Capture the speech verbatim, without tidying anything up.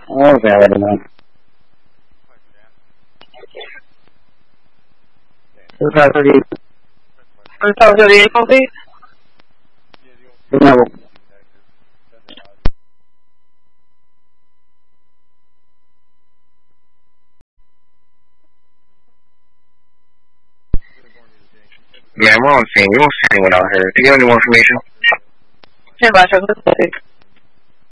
Oh, valid enough. thirty-five thirty-eight. thirty-five thirty-eight, copy. No. Yeah, we're on scene. We don't see anyone out here. Do you have any more information? Stand by, check.